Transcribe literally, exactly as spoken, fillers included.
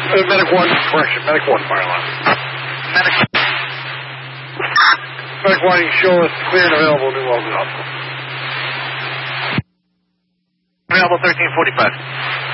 Uh, medic one, correction, medic one, fire alarm. Medic. Medic one, you show us clear and available New Wellesley Hospital. Available thirteen forty-five.